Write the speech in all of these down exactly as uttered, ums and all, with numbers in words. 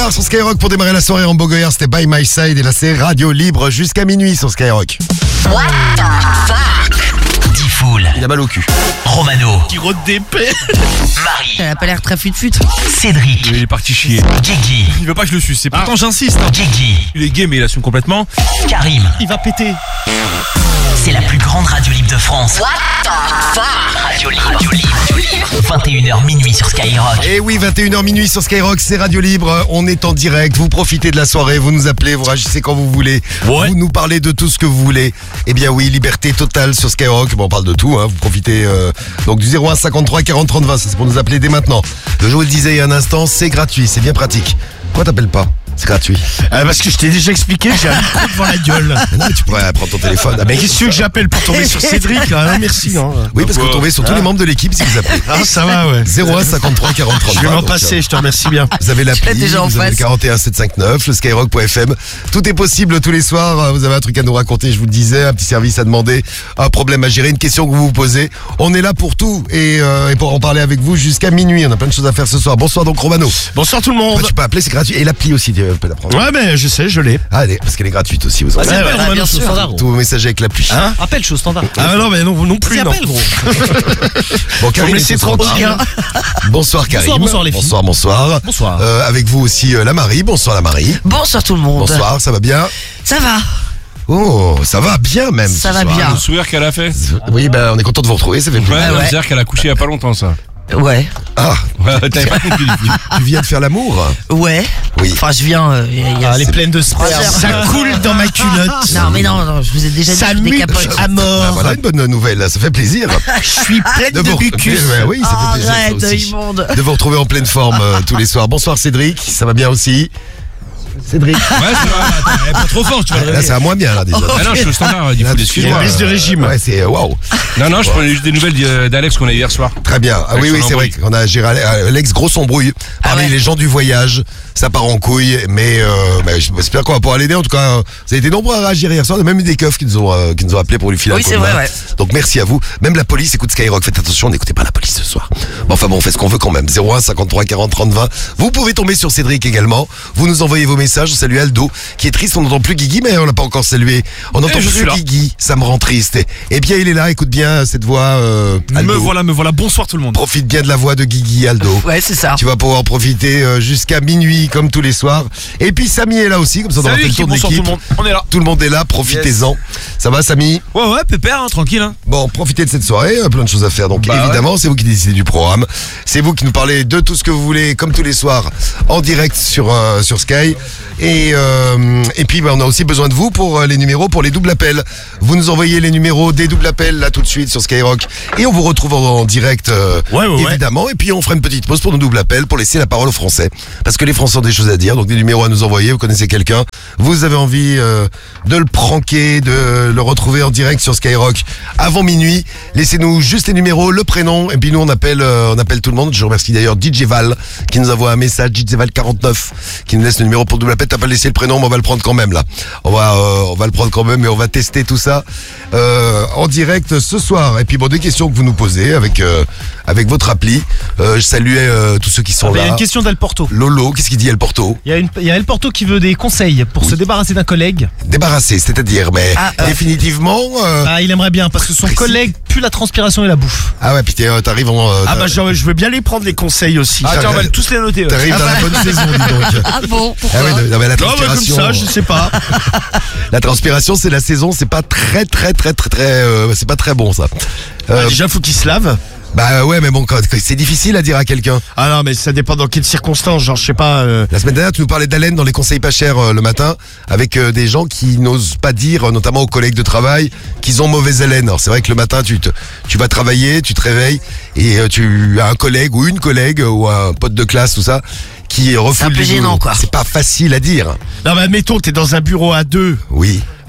Sur Skyrock pour démarrer la soirée en Bogoyard, c'était By My Side et là c'est Radio Libre jusqu'à minuit sur Skyrock. What the fuck? Diffoul. Il a mal au cul. Romano. Qui rôde d'épée. Marie. Elle a pas l'air très fut-fut. Cédric. Il est parti chier. Guigui. Il veut pas que je le suce, c'est pourtant j'insiste. Hein. Guigui. Il est gay mais il assume complètement. Karim. Il va péter. C'est la plus grande radio libre de France. What the fuck? Radio Libre. Radio Libre. vingt et une heures minuit sur Skyrock. Et oui, vingt et une heures minuit sur Skyrock, c'est Radio Libre, on est en direct, vous profitez de la soirée, vous nous appelez, vous réagissez quand vous voulez, Ouais. vous nous parlez de tout ce que vous voulez. Eh bien oui, liberté totale sur Skyrock, bon, on parle de tout, hein. Vous profitez euh, donc du zéro un cinquante-trois quarante trente vingt, ça c'est pour nous appeler dès maintenant. Je vous le disais il y a un instant, c'est gratuit, c'est bien pratique. Pourquoi t'appelles pas? C'est gratuit. Ah, parce que je t'ai déjà expliqué, j'ai un micro devant la gueule. Mais non, mais tu pourrais prendre ton téléphone. Ah, Mais qu'est-ce que tu veux que j'appelle pour tomber sur Cédric là? Non, merci. Hein. Oui, parce que vous tombez sur tous les membres de l'équipe si vous appelez. Ah, ça va, ouais. zéro un cinquante-trois quarante trente vingt. Je vais m'en donc, passer, je te remercie bien. Vous avez l'as l'appli, déjà en vous avez face. le quarante et un sept cent cinquante-neuf, le skyrock point f m. Tout est possible tous les soirs. Vous avez un truc à nous raconter, je vous le disais, un petit service à demander, un problème à gérer, une question que vous vous posez. On est là pour tout et, euh, et pour en parler avec vous jusqu'à minuit. On a plein de choses à faire ce soir. Bonsoir donc Romano. Bonsoir tout le monde. Bah, tu peux appeler, c'est gratuit. Et l'appli aussi, tu peux la prendre. Ouais, mais je sais, je l'ai. Ah, allez, parce qu'elle est gratuite aussi. Vous en Ah, c'est avez. appelle, ouais, Romano, bien je suis au sûr. standard. Tous vos messages avec l'appli. Hein? Appelle, je suis au standard. Ah non, mais non, non plus, Vas-y, non. appelle, gros. Bon, Faut Karim, me laisser est au tranquille. standard. Bonsoir Karim. Bonsoir, bonsoir, les filles. Bonsoir, bonsoir. Bonsoir. Euh, avec vous aussi euh, la Marie. Bonsoir la Marie. Bonsoir tout le monde. Bonsoir, ça va bien? Ça va. Oh, ça va bien même. Ça ce va soir. bien. Le sourire qu'elle a fait. Oui, ben on est content de vous retrouver, ça fait plaisir. Ouais, ouais. c'est-à-dire qu'elle a couché il y a pas longtemps, ça. Ouais. Ah, Ouais, t'avais pas compris du coup. tu viens de faire l'amour? Ouais. Oui. Enfin, je viens. euh, y a- y a- Elle est pleine de Trois sperme. heures. Ça coule dans ma culotte. Non, mais non, non, je vous ai déjà dit Ça que je mue décapote à Ah, mort. voilà une bonne nouvelle, là, ça fait plaisir. Je suis pleine de vous- bucus. Ouais, oui, ça fait plaisir. ça Arrête, aussi. immonde. De vous retrouver en pleine forme euh, tous les soirs. Bonsoir Cédric, ça va bien aussi? Cédric. Ouais, c'est vrai, attends, elle est pas trop fort, tu vas le Là, réveiller. c'est à moins bien, là, déjà. Ah non, je suis au standard, du Là, coup, tu- excuse-moi. baisse de régime. Ouais, c'est euh, waouh. Non, non, je prenais juste des nouvelles d'I- d'Alex qu'on a eu hier soir. Très bien. Ah Avec oui, son oui, c'est vrai embrouille. qu'on a géré Alex, grosse embrouille parmi Ah ouais. les gens du voyage. Ça part en couille, mais euh, bah, j'espère qu'on va pouvoir l'aider. En tout cas, euh, vous avez été nombreux à réagir hier soir. On a même eu des keufs qui nous ont, euh, qui nous ont appelés pour lui filer Oui, un coup c'est de main. vrai, ouais. Donc merci à vous. Même la police écoute Skyrock. Faites attention, n'écoutez pas la police ce soir. Bon, enfin bon, on fait ce qu'on veut quand même. zéro un cinquante-trois quarante trente vingt. Vous pouvez tomber sur Cédric également. Vous nous envoyez vos messages. Salut Aldo, qui est triste. On n'entend plus Guigui, mais on l'a pas encore salué. On n'entend je suis plus là. Guigui. Ça me rend triste. Et, eh bien, il est là. Écoute bien cette voix. Euh, Aldo. Me voilà, me voilà. Bonsoir tout le monde. Profite bien de la voix de Guigui, Aldo. Ouais, c'est ça. Tu vas pouvoir en profiter euh, jusqu'à minuit comme tous les soirs. Et puis Samy est là aussi, comme ça on aura fait Salut le l'équipe, tour de bonsoir tout l'équipe. le monde. On est là. Tout le monde est là, profitez-en. Ça va Samy? Ouais, ouais, pépère, hein, tranquille. Hein. Bon, profitez de cette soirée, euh, plein de choses à faire. Donc Bah évidemment, c'est vous qui décidez du programme. C'est vous qui nous parlez de tout ce que vous voulez, comme tous les soirs, en direct sur euh, sur Sky. Et euh, et puis bah, on a aussi besoin de vous pour euh, les numéros, pour les doubles appels. Vous nous envoyez les numéros des doubles appels là tout de suite sur Skyrock. Et on vous retrouve en, en direct, euh, Ouais, ouais, ouais. évidemment. Et puis on fera une petite pause pour nos doubles appels, pour laisser la parole aux Français. Parce que les Français ont des choses à dire, donc des numéros à nous envoyer. Vous connaissez quelqu'un, vous avez envie euh, de le pranker, de le retrouver en direct sur Skyrock avant minuit. Laissez-nous juste les numéros, le prénom, et puis nous on appelle, euh, on appelle tout le monde. Je remercie d'ailleurs D J Val qui nous envoie un message, D J Val quarante-neuf, qui nous laisse le numéro pour le double appel. T'as pas laissé le prénom, mais on va le prendre quand même là. On va, euh, on va le prendre quand même, et on va tester tout ça euh, en direct ce soir. Et puis bon, des questions que vous nous posez avec euh, avec votre appli. Euh, je saluais euh, tous ceux qui sont Il y a là. une question d'El Porto. Lolo, qu'est-ce qu'il dit El Porto? Il y a, une, il y a El Porto qui veut des conseils pour se débarrasser d'un collègue. Débarrassé, c'est-à-dire, mais Ah, euh. définitivement. euh, Ah, il aimerait bien parce que son Précis. collègue pue la transpiration et la bouffe. Ah ouais, puis t'es, euh, t'arrives en. euh, Ah bah je, je veux bien les prendre les conseils aussi. Ah, tiens, on va tous les noter. ouais. T'arrives dans la bonne saison, dis donc. Ah bon, Ah pourquoi ouais, non, mais la Non, bah, comme transpiration. ça, je sais pas. La transpiration, c'est la saison, c'est pas très, très, très, très, très, euh, c'est pas très bon ça. Euh, Ah, déjà, faut qu'ils se lavent. bah ouais, mais bon, quand- quand- c'est difficile à dire à quelqu'un. Ah non, mais ça dépend dans quelles circonstances. Genre, je sais pas. euh, La semaine dernière, tu nous parlais d'haleine dans les conseils pas chers euh, le matin, avec euh, des gens qui n'osent pas dire, euh, notamment aux collègues de travail, qu'ils ont mauvaise haleine. Alors c'est vrai que le matin, tu te, tu vas travailler, tu te réveilles, et euh, tu as un collègue ou une collègue euh, ou un pote de classe, tout ça, qui refoule un peu les gênant, boulots. quoi. C'est pas facile à dire. Non, mais admettons, t'es dans un bureau à deux. Oui.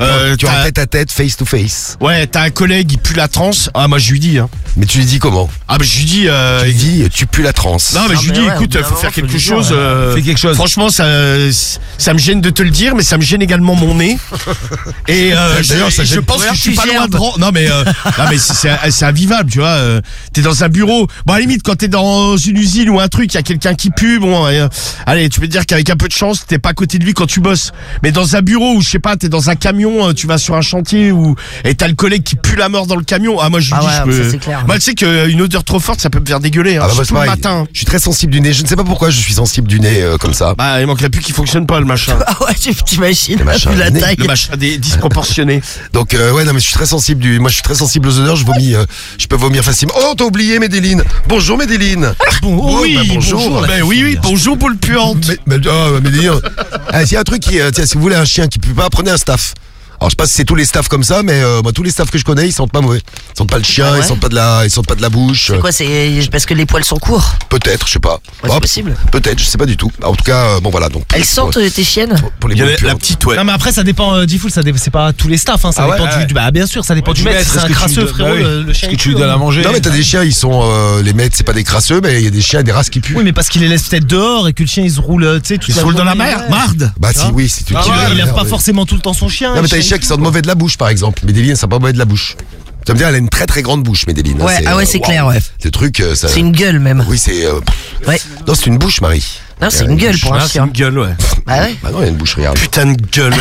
Euh, Tu es en t'as- tête à tête, face to face. Ouais, t'as un collègue, il pue la transe. Ah, moi, je lui dis, hein. Mais tu lui dis comment? Ah, mais je lui dis, euh, Tu lui dis, tu pues la transe. non, mais Ah, je lui mais dis, ouais, écoute, au bout faut d'un faire moment, quelque faut lui dire, chose. ouais. euh, Fais quelque chose. Franchement, ça, ça me gêne de te le dire, mais ça me gêne également mon nez. Et euh, D'ailleurs, je, ça je gêne- pense que D'ailleurs, je suis tu pas loin gerbes. de ren- Non, mais, euh, non, mais c'est, c'est- c'est invivable, tu vois. euh, t'es dans un bureau. Bon, à la limite, quand t'es dans une usine ou un truc, il y a quelqu'un qui pue. Bon, euh, allez, tu peux te dire qu'avec un peu de chance, t'es pas à côté de lui quand tu bosses. Mais dans un bureau où, je sais pas, t'es dans un camion, euh, tu vas sur un chantier où, et t'as le collègue qui pue la mort dans le camion. Ah, moi, je lui Ah dis, ouais, je peux. ça, c'est clair. Moi, tu sais qu'une odeur trop forte, ça peut me faire dégueuler, hein. Ah bah, moi, c'est Surtout le pareil. matin. Je suis très sensible du nez. Je ne sais pas pourquoi je suis sensible du nez euh, comme ça. Bah, il manquerait plus qu'il fonctionne pas, le machin. Ah ouais, tu t'imagines Le machin, vu la le nez, taille. Le machin des disproportionné. Donc euh, ouais non mais je suis très sensible du moi je suis très sensible aux odeurs, je vomis euh, je peux vomir facilement. Oh t'as oublié Médéline. Bonjour Médéline. Bon, oh oui, bah, bonjour. bonjour. la Ben oui, oui, bonjour, boule puante. Mais, mais, oh, Médéline. Ah, s'il y a un truc qui euh, tiens si vous voulez un chien qui pue pas, prenez un staff. Alors je sais pas si c'est tous les staffs comme ça, mais euh, moi tous les staffs que je connais ils sentent pas mauvais. Ils sentent pas le chien, Ah ouais ils sentent pas de la, ils sentent pas de la bouche. C'est quoi, c'est parce que les poils sont courts? Peut-être, je sais pas. Ouais, c'est possible. Peut-être, je sais pas du tout. En tout cas, euh, bon voilà donc. Elles pour- sentent euh, tes chiennes? pour les Il y boules avait la puantes. petite, ouais. Non mais après ça dépend euh, Diffoul, ça dé- c'est pas tous les staffs, hein, ça Ah ouais, dépend ouais. du, du- bah bien sûr ça dépend du maître. Si c'est Est-ce un que tu crasseux lui- frérot, bah oui. le, le chien. Est-ce que il tu lui pue, donnes à hein. manger? Non mais t'as des chiens, ils sont euh, les maîtres, c'est pas des crasseux, mais il y a des chiens, des races qui puent. Oui mais parce qu'il les laisse peut-être dehors et que le chien il se roule, tu sais, toute Il se roule dans la journée, mer, ouais. marde. Bah si Ah. oui, si tu Ah tu- ouais, Il lève ouais, pas ouais. forcément tout le temps son chien. Non mais t'as des le chiens qui sentent mauvais de la bouche par exemple. Médéline, ça sent pas mauvais de la bouche. Ça me dit elle a une très très grande bouche Médéline. hein, Ouais, ah ouais, euh, c'est waouh. clair, ouais. Ce truc, euh, ça. C'est une gueule même. Oui, c'est. euh, Ouais. Non, c'est une bouche, Marie. Non, c'est Euh, une gueule pour un Ah, c'est chien. une gueule, ouais. Bah ouais. Bah non, il y a une bouche, regarde. Putain de gueule.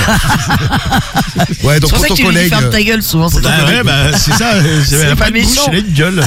Ouais, donc C'est pour pour ça ton que tu lui dis collègue, ferme ta gueule souvent. C'est Bah ouais, bah c'est ça. C'est Elle a pas pas de bouche, méchant. elle a une gueule.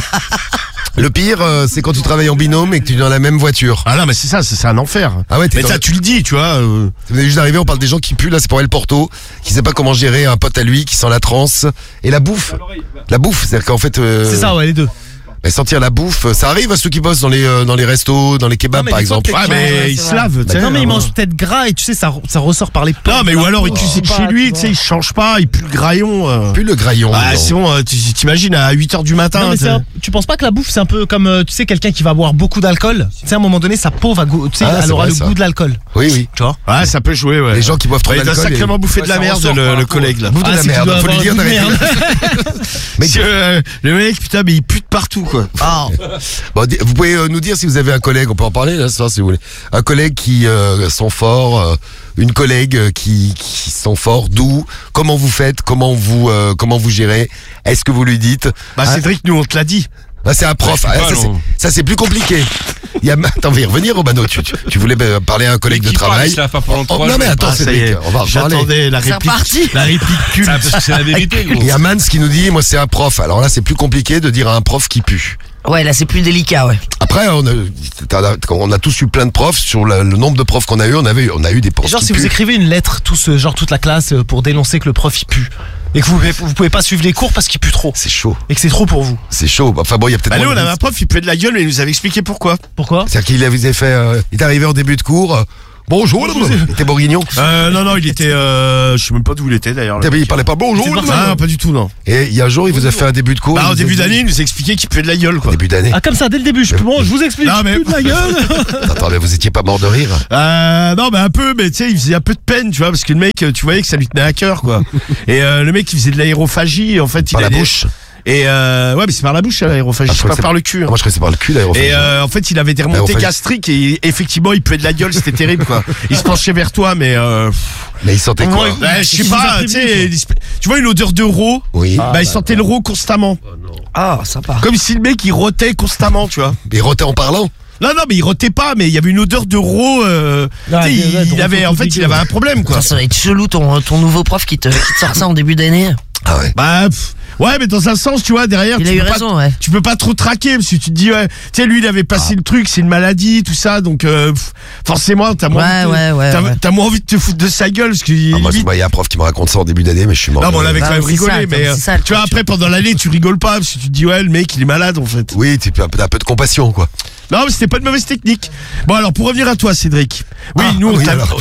le pire, euh, c'est quand tu travailles en binôme et que tu es dans la même voiture. Ah non, mais c'est ça, c'est c'est un enfer. Ah ouais, t'es Mais dans ça, le- tu le dis, tu vois. euh, Vous venez juste d'arriver, on parle des gens qui puent. Là, c'est pour El Porto, qui sait pas comment gérer un pote à lui, qui sent la transe et la bouffe. La bouffe, c'est-à-dire qu'en fait. euh, C'est ça ouais les deux. mais sentir la bouffe, ça arrive à ceux qui bossent dans les euh, dans les restos, dans les kebabs Non, mais par des fois, exemple. peut-être Ouais, mais ouais, il c'est se vrai. lave, tu sais. Non mais il avant. mange peut-être gras et tu sais ça, ça ressort par les Non, mais ou alors il tu cuisine sais chez pas, lui, tu tu sais, vois. il change pas, il pue le graillon. euh. Plus le graillon. Ah, non. c'est bon, euh, tu- t'imagines à huit heures du matin. Non, mais t'es- c'est un- tu penses pas que la bouffe c'est un peu comme euh, tu sais quelqu'un qui va boire beaucoup d'alcool, tu sais à un moment donné sa peau va go- tu sais Ah, elle c'est aura vrai, le ça. goût de l'alcool, Oui, oui. tu vois. Ouais, ça peut jouer, ouais. Les gens qui boivent trop Ouais, il doit d'alcool. sacrément bouffer de la ça merde, ressort le, par le la peau. collègue là. Bouffe de Ah, la c'est qu'il merde, doit faut lui dire avoir un d'arrêter. goût de Mais Parce que, euh, le mec, putain, mais il pue de partout, quoi. Ah, bon, di- vous pouvez euh, nous dire si vous avez un collègue, on peut en parler là, ça, si vous voulez. Un collègue qui euh, sent fort, euh, une collègue euh, qui, qui sent fort, d'où, comment vous faites, comment vous euh, comment vous gérez, est-ce que vous lui dites Bah, Ah, Cédric, nous, on te l'a dit. ah, c'est un prof, Ouais, Ah, je sais ça, pas, c'est, non. ça c'est plus compliqué. Il y a, attends, on va y revenir Robano, tu, tu, tu voulais euh, parler à un collègue de Qui parle, travail. il se lave pas pendant Oh, trois non jours. mais attends Ah, ça y Cédric, est. on va en parler. J'attendais la C'est réplique. reparti. La réplique culte. Ah, parce que c'est la vérité, gros. Il y a Mans qui nous dit, moi c'est un prof. Alors là c'est plus compliqué de dire à un prof qui pue. ouais, là c'est plus délicat, ouais. Après, on a, t'as- on a tous eu plein de profs. Sur le, le nombre de profs qu'on a eu, on avait, on a eu des profs Genre qui si vous puent. écrivez une lettre tous euh, genre toute la classe euh, pour dénoncer que le prof il pue et que vous vous pouvez pas suivre les cours parce qu'il pue trop C'est chaud, et que c'est trop pour vous. c'est chaud. Enfin bon, il y a peut-être. Bah, nous, moins on de avait un risques. prof, il puait de la gueule, mais il nous avait expliqué pourquoi. Pourquoi? C'est-à-dire qu'il avait fait, euh, il est arrivé en début de cours. euh, bonjour, il était bourguignon. Euh, non, non, il était, euh, je sais même pas d'où il était d'ailleurs. le Il mec. parlait pas bonjour. C'est le Marseille. mec. Ah, non, pas du tout, non. Et il y a un jour, il vous a fait un début de cours. Bah, il au vous a début dit- d'année, il nous expliquait qu'il puait de la gueule, quoi. Début d'année. Ah comme ça dès le début, je bon, je vous explique. Non, mais- Pue de la gueule. Attends, mais vous étiez pas mort de rire. Euh, non, mais un peu, mais tu sais, il faisait un peu de peine, tu vois, parce que le mec, tu voyais que ça lui tenait à cœur, quoi. Et euh, le mec, il faisait de l'aérophagie, en fait, il Par la allait- bouche. Et euh, ouais, mais c'est par la bouche, l'aérophagie, Ah, je c'est crois pas que c'est- par le cul. Ah, hein. moi je crois que c'est par le cul l'aérophagie. Et euh, en fait, il avait des remontées L'aérophagie. gastriques et effectivement, il puait de la gueule, c'était terrible, quoi. Il se penchait vers toi, mais euh, Mais il sentait quoi? ouais, je sais Il vous pas, a tu sais, prévenu, il se- tu vois une odeur de rot, Oui. bah il sentait le rot constamment, Ah, sympa. comme si le mec il rotait constamment, tu vois. Il rotait en parlant. Non, non, mais il rotait pas, mais il y avait une odeur de rot. Euh, Ah, tu sais, ouais, ouais, il, de avait, rot en fait, il dégueu. avait un problème, quoi. Ça, ça va être chelou ton, ton nouveau prof qui te, qui te sort ça en début d'année. Ah ouais. Bah, pff, ouais, mais dans un sens, tu vois, derrière, Il tu a eu peux pas- raison, ouais. tu peux pas trop traquer parce que tu te dis ouais, tu sais lui il avait passé le truc, c'est une maladie, tout ça, donc euh, pff, forcément t'as moins, Ouais, envie de- ouais, ouais, t'as, ouais. t'as moins envie de te foutre de sa gueule parce que Ah, moi, limite- il y a un prof qui me raconte ça en début d'année, mais je suis mort. non, mais on de- avait Bah, quand même c'est rigolé, ça, mais c'est euh, ça, le tu vois truc. après pendant l'année tu rigoles pas parce que tu te dis ouais le mec il est malade en fait. Oui, tu as un peu, un peu de compassion, quoi. Non mais c'était pas de mauvaise technique. Bon alors pour revenir à toi Cédric. Oui Ah, nous on oui, t'a- alors.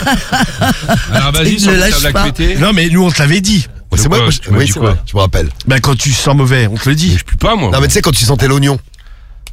nous- Alors vas-y, Il sur ne le lâche table à pas. péter. non mais nous on te l'avait dit. Ouais, c'est De moi, quoi moi, je- Tu m'as oui, dit c'est quoi vrai, je me rappelle. Bah quand tu sens mauvais, on te le dit. Je pue pas, moi. Non, mais tu sais, quand tu sentais l'oignon.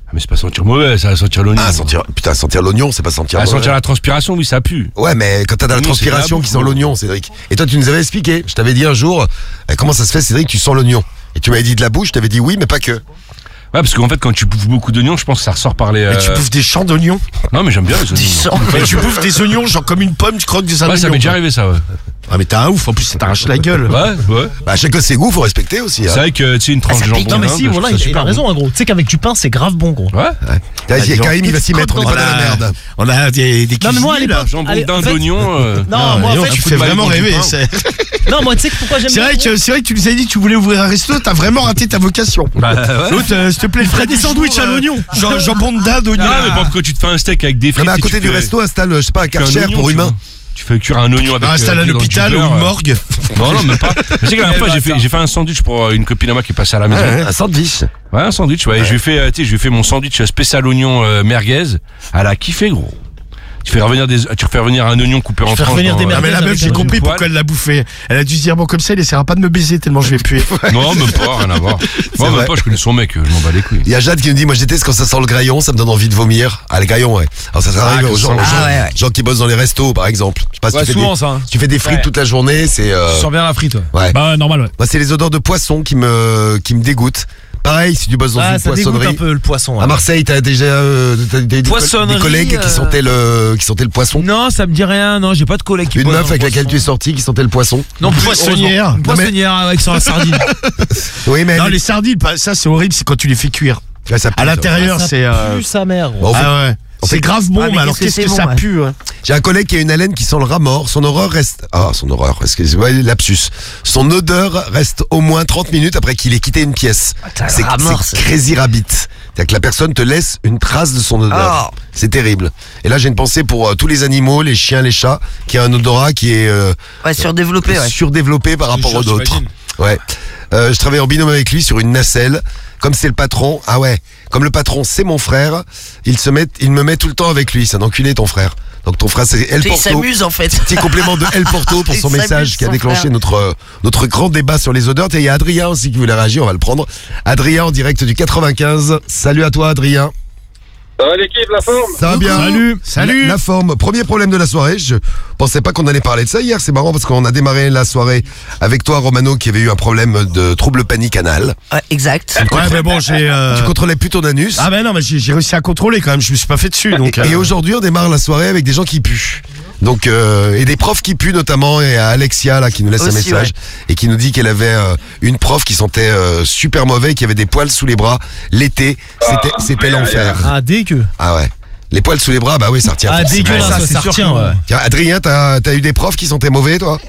Ah, mais c'est pas sentir mauvais, ça va sentir l'oignon. Ah, sentir, putain, sentir l'oignon, c'est pas sentir Ah, mauvais. sentir la transpiration, oui, ça pue. Ouais, mais quand t'as de la L'oignon, c'est de la transpiration bouffe, qui sent quoi. l'oignon, Cédric. Et toi, tu nous avais expliqué. Je t'avais dit un jour, euh, comment ça se fait, Cédric, tu sens l'oignon. Et tu m'avais dit de la bouche, je t'avais dit oui, mais pas que. Ouais, parce qu'en fait, quand tu bouffes beaucoup d'oignons, je pense que ça ressort par les. Mais tu euh, bouffes des champs d'oignons. Non, mais j'aime bien les oignons. Mais tu bouffes des oignons, genre comme une pomme, tu croques des oignons. Ouais, ça m'est déjà arrivé, ça, ouais. Ah, mais t'es un ouf, en plus, ça t'arrache la gueule. Ouais, ouais. Bah, chacun ses goûts, faut respecter aussi. C'est Hein. vrai que, tu sais, une tranche ça de pique. jambon. Non, mais d'Inde, si, je voilà, trouve ça il, il a super raison, hein, gros. Tu sais qu'avec du pain, c'est grave bon, gros. bon. Ouais. Là, il y a Karim, il va s'y mettre, on est pas On dans la a, merde. on a des, des Non, mais moi, à cuisiniers, là. l'époque- Jambon Allez, en d'Inde, fait- oignon. euh, Non, moi, en Non, fait, tu fous fais de mal vraiment dans du rêver. pain. C'est non, moi, tu sais que pourquoi j'aime c'est bien. vrai que c'est vrai que tu nous avais dit que tu voulais ouvrir un resto, t'as vraiment raté ta vocation. Bah, ouais. L'autre, euh, s'il te plaît, ferait des sandwichs à l'oignon. Genre jambon de dinde, oignon. Ah, mais par contre, quand tu te fais un steak avec des Non, frites. mais à tu côté fais- du resto, installe, je sais pas, un tu fais un karcher oignon, pour tu humains. vois. Tu fais cuire un oignon avec. Ah, installe euh, à dans du l'hôpital ou beurre, une euh. morgue. Non, non, même pas. Je sais que la dernière fois, j'ai fait, j'ai fait un sandwich pour euh, une copine à moi qui est passée à la maison. Un sandwich. Ouais, un sandwich, ouais. Et je lui ai fait, euh, tu sais, je lui ai fait mon sandwich spécial oignon euh, merguez. Elle a kiffé, gros. Tu fais revenir des, tu refais revenir un oignon coupé en fais tranches. revenir dans, des euh, Ah, mais la Avec meuf, un j'ai oignon compris poil. pourquoi elle l'a bouffé. Elle a dû se dire, bon, comme ça, il essaiera pas de me baiser tellement je vais puer. Non, même pas, rien à voir. Moi, vrai. même pas, je connais son mec, je m'en bats les couilles. Il y a Jade qui me dit, moi je déteste quand ça sent le graillon, ça me donne envie de vomir. Ah, le graillon, ouais. Alors ça, ça Ah, arrive que aux gens, ça aux sent- gens, Ah, ouais, ouais. gens qui bossent dans les restos, par exemple. Je sais pas si Ouais, tu fais souvent, des, ça, hein. si tu fais des frites Ouais. toute la journée, c'est, euh, Tu sens bien la frite, ouais. ouais. Bah, normal, ouais. Moi, c'est les odeurs de poisson qui me, qui me dégoûtent. Pareil, si tu bosses dans Ah, une ça dégoûte poissonnerie. un peu le poisson. À ouais. Marseille, t'as déjà, euh, t'as, t'as eu des, co- des Poissonnerie, collègues qui euh, sentaient le, qui sentaient le poisson. Non, ça me dit rien, non, j'ai pas de collègue qui Une bosse meuf dans avec le laquelle tu es poisson. sorti qui sentait le poisson. Non, plus, Poissonnière. heureusement. Une poissonnière avec sur la sardine. Oui, mais Non, elle- les sardines, pas- ça, c'est horrible, c'est quand tu les fais cuire. Ouais, ça pue, À ça. l'intérieur, Ça c'est. euh, pue sa mère, gros. Bon, on fait- Ah ouais. on C'est fait- grave bon, Ah, mais mais alors qu'est-ce que qu'est-ce que c'est ça bon, ouais. pue, hein. J'ai un collègue qui a une haleine qui sent le rat mort. Son horreur reste. Ah, son horreur. Excusez-moi, lapsus. Son odeur reste au moins trente minutes après qu'il ait quitté une pièce. t'as C'est le rat mort, c'est ça. crazy rabbit. C'est-à-dire que la personne te laisse une trace de son odeur. Oh. C'est terrible. Et là, j'ai une pensée pour euh, tous les animaux, les chiens, les chats, qui a un odorat qui est euh, Ouais, surdéveloppé, ouais. surdéveloppé par rapport aux autres. Ouais. Euh, je travaille en binôme avec lui sur une nacelle. Comme c'est le patron, ah ouais, comme le patron c'est mon frère, il se met, il me met tout le temps avec lui. C'est un enculé ton frère. Donc ton frère c'est El Il Porto. s'amuse, en fait. Petit complément de El Porto pour Il son s'amuse, message qui a son déclenché frère. notre euh, notre grand débat sur les odeurs. Et il y a Adrien aussi qui voulait réagir, on va le prendre. Adrien en direct du quatre-vingt-quinze. Salut à toi Adrien. Ça va l'équipe, la forme? Ça va bien? Salut. Salut. La, la forme. Premier problème de la soirée. Je pensais pas qu'on allait parler de ça hier. C'est marrant parce qu'on a démarré la soirée avec toi, Romano, qui avait eu un problème de trouble panique anal. Ouais, exact. Ouais, mais bon, j'ai. euh, Tu contrôlais plus ton anus. Ah, ben non, mais j'ai j'ai réussi à contrôler quand même, je me suis pas fait dessus. Donc, Et euh, aujourd'hui, on démarre la soirée avec des gens qui puent. Donc euh, et des profs qui puent notamment, et à Alexia là qui nous laisse un Aussi, message et qui nous dit qu'elle avait euh, une prof qui sentait euh, super mauvais, qui avait des poils sous les bras l'été. C'était c'était l'enfer. Ah, dégueu. Ah ouais. Les poils sous les bras, bah oui, ça retient. Ah, forcément. dégueulasse, ça, ouais, c'est ça sûr retient, que- ouais. Tiens, Adrien, t'as as eu des profs qui sentaient mauvais, toi?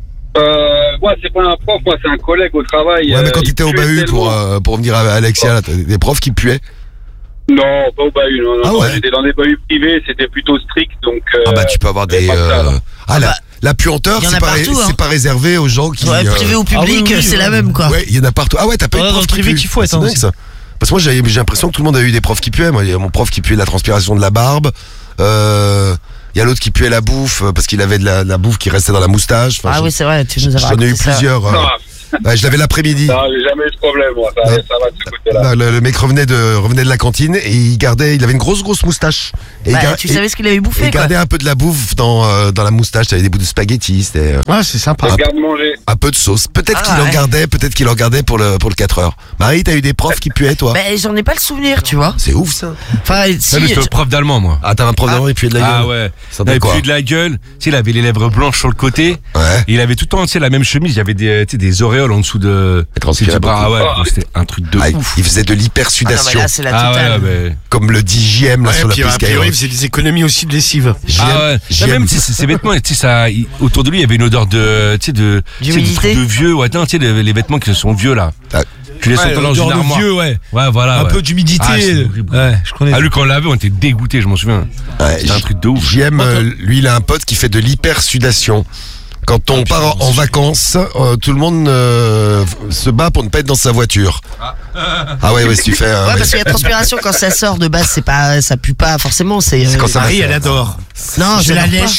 Euh, moi, c'est pas un prof, moi, c'est un collègue au travail. Ouais, mais euh, quand il t'étais au puait bahut pour tellement. euh, pour venir à Alexia, là, t'as des profs qui puaient. Non, pas au bahut, non, non. Ah non, ouais. J'étais dans des bahuts privés, c'était plutôt strict, donc. Euh, Ah bah tu peux avoir y a des. pas que ça, là. euh, Ah la bah, la puanteur, y en c'est a pas ré- partout, hein. c'est pas réservé aux gens qui. Ouais, euh, privé ou Ah oui, public, oui, c'est oui, la oui. même, quoi. Ouais, il y en a partout. Ah ouais, t'as pas eu Ouais, de dans prof le privé qui qui pue. fouette, C'est hein, dingue, aussi. ça. Parce que moi j'ai j'ai l'impression que tout le monde a eu des profs qui puaient. Moi, il y a mon prof qui puait la transpiration de la barbe. Euh, Il y a l'autre qui puait la bouffe euh, parce qu'il avait de la, de la bouffe qui restait dans la moustache. Enfin, Ah je- oui, c'est vrai, tu nous as J'en ai eu raconté ça. plusieurs. euh, Non, ouais, je l'avais l'après-midi. non, j'ai jamais eu de problème, moi, ça, Ouais. ça va de ce côté-là. Là, Le, le mec revenait de revenait de la cantine et il gardait, il avait une grosse grosse moustache. Et Bah, il, gar- tu et- savais ce qu'il avait et bouffé, il quoi. gardait un peu de la bouffe dans euh, dans la moustache. T'avais des bouts de spaghetti, c'était euh, Ouais, c'est sympa. Je garde manger. un peu de sauce. Peut-être Ah, qu'il en ouais. gardait, peut-être qu'il en gardait pour le pour le quatre heures. Marie, t'as eu des profs qui puaient, toi? Bah, j'en ai pas le souvenir, tu vois. C'est ouf ça. Enfin, Ah, si. mais j'étais prof d'allemand, moi. Ah, t'as un prof d'allemand, il puait de la gueule. Ah ouais. Ça Il avait quoi? plus de la gueule. Tu sais, il avait les lèvres blanches sur le côté. Ouais. Et il avait tout le temps, tu sais, la même chemise. Il y avait des, tu sais, des auréoles en dessous de. Il transpirait du bras. Ah beaucoup. ouais. donc C'était un truc de Ah, ouf. il faisait de Ah non, mais l'hypersudation, là, c'est la Ah totale. ouais, mais. comme le dit J M là Ouais, sur la puis, piste a priori, Skyrock. il faisait des économies aussi de lessive. J M, Ah ouais. J Non, M. même si ses vêtements, tu sais, ça, il- autour de lui, il y avait une odeur de, tu sais, de, tu sais, de D'humidité. trucs de vieux. Ouais, attends, tu sais, les, les vêtements qui sont vieux là. Ah. Tu les sens dans une armoire. ouais. Ouais, voilà. Un ouais. peu d'humidité. Ah, c'est horrible. Ouais, je connais. Ah, lui, quand on l'avait, on était dégoûtés, je m'en souviens. Ouais, C'était un J- truc de ouf. J M, euh, lui, il a un pote qui fait de l'hypersudation. Quand on part en, en vacances, euh, tout le monde euh, se bat pour ne pas être dans sa voiture. Ah ouais, ouais, si tu fais. euh, Ouais, ouais. parce que la transpiration, quand ça sort de base, c'est pas, ça pue pas forcément. C'est C'est quand ça va Marie, faire. elle adore. Non, Je j'adore la pas. lèche.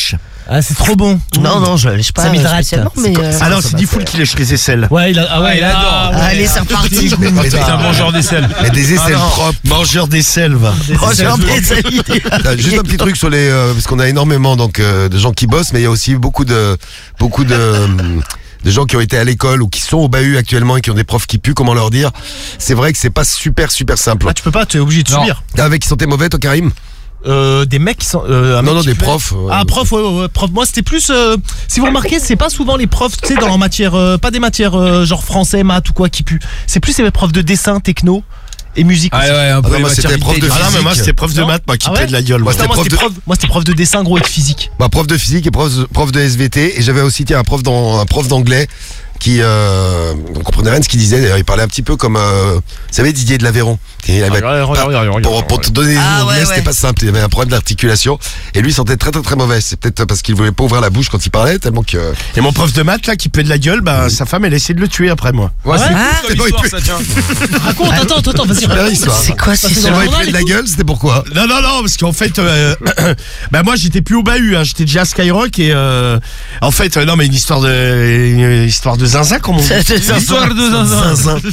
Ah, c'est trop bon. Non, non, je lèche pas. Ça m'hydrate. spécialement, mais. euh, Ah non, c'est Diffoul qui lèche les aisselles. Ouais, il a, ah ouais, il adore. Ah, allez, c'est reparti. Mais C'est un mangeur d'aisselle. mais des aisselles Ah non. propres. Mangeur d'aisselles, va. Oh, j'ai un plaisir. Ah, juste un petit truc sur les, euh, parce qu'on a énormément donc euh, de gens qui bossent, mais il y a aussi beaucoup de, beaucoup de, euh, de gens qui ont été à l'école ou qui sont au bahut actuellement et qui ont des profs qui puent. Comment leur dire? C'est vrai que c'est pas super super simple. Ah, tu peux pas, tu es obligé de Non. subir. T'as avec qui sentait mauvais, toi, Karim? Euh, des mecs qui sont. Euh, un Non, mec non, qui des fait- profs. euh, Ah, prof, ouais, ouais, ouais, prof. Moi, c'était plus. euh, si vous remarquez, c'est pas souvent les profs, tu sais, dans en matière. euh, pas des matières euh, genre français, maths ou quoi qui puent. C'est plus les profs de dessin, techno et musique. Ah aussi. ouais, un Ah peu non, les moi, c'était matières prof de vintage. Ah non, mais moi, physique. c'était prof de Non. maths, moi, qui Ah ouais pète la gueule. Moi, Moi, Putain, moi, prof c'était de- prof, moi, c'était prof de dessin, gros, et de physique. Bah, prof de physique et prof, prof de S V T, et j'avais aussi tiens, un prof dans, un prof d'anglais qui euh, on comprenait rien de ce qu'il disait. D'ailleurs, il parlait un petit peu comme euh, vous savez Didier de l'Aveyron. Il avait- Regarde, regarde, regarde, regarde, pour, pour te donner des Ah, mots anglais, ouais, c'était ouais. pas simple. Il avait un problème d'articulation et lui il sentait très très très mauvais. C'est peut-être parce qu'il voulait pas ouvrir la bouche quand il parlait tellement que. Et mon prof de maths, là, qui pète la gueule, bah, sa femme, elle essaie de le tuer après moi. Ouais, c'est Ah, c'est bon, il peut- Raconte, attends, attends, attends, vas-y. super raconte. histoire. C'est quoi, c'est C'est ça? dans Tellement le il journal pète et la tout. gueule, c'était pourquoi? Non, non, non, parce qu'en fait, euh, bah moi j'étais plus au bahut, hein, j'étais déjà à Skyrock et euh, en fait, euh, non mais une histoire de, une histoire de zinzin comme on dit. C'est ça. Histoire de zinzin.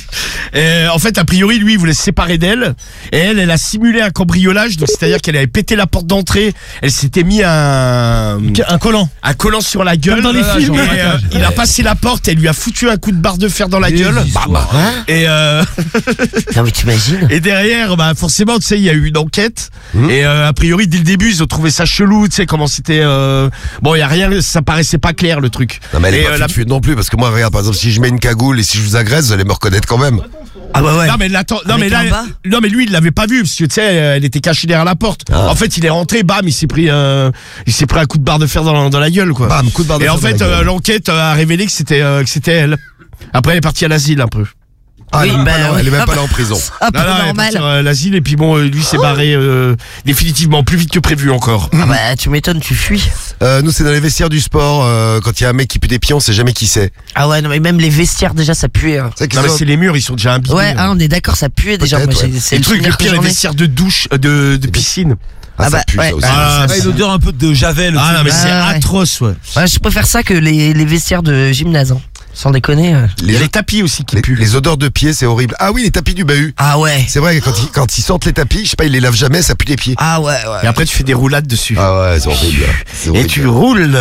Et en fait, a priori, lui, il voulait se séparer d'elle et elle, elle a simulé un cambriolage, donc c'est-à-dire qu'elle avait pété la porte d'entrée, elle s'était mis un, Un collant. un collant sur la gueule. Comme dans les Voilà, films. genre, et, euh, il a passé la porte, elle lui a foutu un coup de barre de fer dans la gueule. Et euh, Non, mais t'imagines? Et derrière, bah forcément, tu sais, il y a eu une enquête. Mmh. Et euh, a priori, dès le début, ils ont trouvé ça chelou. Tu sais comment c'était. Euh... Bon, il y a rien, ça paraissait pas clair le truc. Non mais elle est Et, pas euh, fut la- fut non plus parce que moi regarde par exemple si je mets une cagoule et si je vous agresse vous allez me reconnaître quand même. Ah, bah ouais. Non mais l'attends, non Avec mais là, un bas non mais lui il l'avait pas vu parce que tu sais, elle était cachée derrière la porte. Ah. En fait, il est rentré, bam, il s'est pris, euh, il s'est pris un coup de barre de fer dans la, dans la gueule quoi. Bam, coup de barre de Et fer en dans fait, la gueule. euh, l'enquête euh, a révélé que c'était, euh, que c'était elle. Après, elle est partie à l'asile un peu. Ah, Oui, elle, est même bah, pas là, oui. elle est même Ah, pas bah. là en prison. Ah, Non, pas non, elle est normal. partie à l'asile et puis bon, euh, lui s'est barré euh, définitivement plus vite que prévu encore. Ah, bah, tu m'étonnes, tu fuis. Euh, nous c'est dans les vestiaires du sport euh, quand il y a un mec qui pue des pieds on sait jamais qui c'est. Ah, ouais, non, mais même les vestiaires, déjà, ça puait. hein. C'est Non mais c'est les murs, ils sont déjà imbibés. Ouais, ah, on est d'accord, ça puait déjà. Peut-être, Moi, ouais. j'ai- c'est Et le le truc le souvenir que pire, les j'en ai. vestiaires de douche, euh, de, de piscine. Ah, Ah ça bah, pue ouais. ça aussi. Ah, Ah, une odeur un peu de javel. Ah non mais Ah, c'est ouais. atroce ouais. Ouais, je préfère ça que les, les vestiaires de gymnase. hein. Sans déconner. euh. Il y les, a les tapis aussi qui les- puent. les odeurs de pieds c'est horrible. Ah oui les tapis du bahut. Ah, ouais. C'est vrai que quand ils, quand ils sortent les tapis, je sais pas, ils les lavent jamais, ça pue les pieds. Ah, ouais, Et ouais. après tu fais des roulades dessus. Ah ouais, c'est horrible. C'est Et horrible. tu roules.